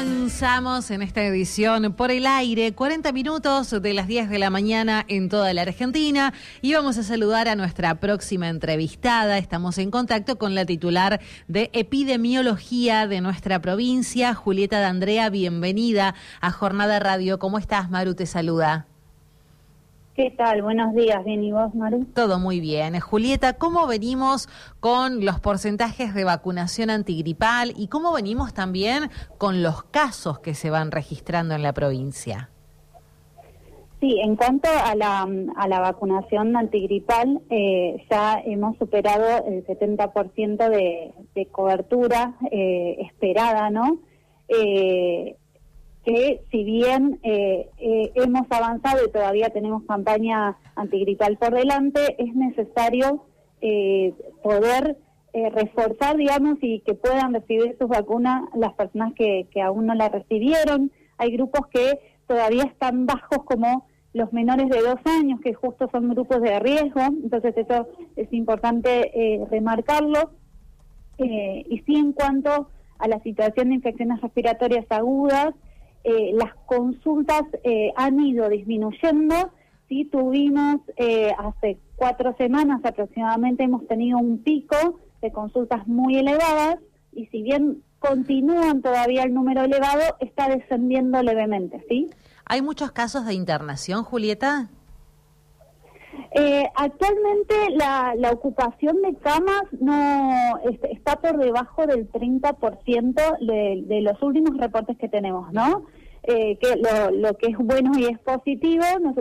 Avanzamos en esta edición por el aire, 40 minutos de las 10 de la mañana en toda la Argentina, y vamos a saludar a nuestra próxima entrevistada. Estamos en contacto con la titular de epidemiología de nuestra provincia, Julieta D'Andrea. Bienvenida a Jornada Radio. ¿Cómo estás, Maru? Te saluda. ¿Qué tal? Buenos días. ¿Bien y vos, Maru? Todo muy bien. Julieta, ¿cómo venimos con los porcentajes de vacunación antigripal y cómo venimos también con los casos que se van registrando en la provincia? Sí, en cuanto a la vacunación antigripal, ya hemos superado el 70% de cobertura esperada, ¿no? Que si bien hemos avanzado y todavía tenemos campaña antigripal por delante, es necesario poder reforzar, digamos, y que puedan recibir sus vacunas las personas que aún no la recibieron. Hay grupos que todavía están bajos, como los menores de 2 años, que justo son grupos de riesgo, entonces eso es importante remarcarlo. Y sí, en cuanto a la situación de infecciones respiratorias agudas, las consultas han ido disminuyendo. Sí, tuvimos hace 4 semanas aproximadamente, hemos tenido un pico de consultas muy elevadas, y si bien continúan todavía el número elevado, está descendiendo levemente, ¿sí? ¿Hay muchos casos de internación, Julieta? Actualmente la ocupación de camas no está por debajo del 30% de los últimos reportes que tenemos, ¿no? Que lo que es bueno y es positivo. Nosotros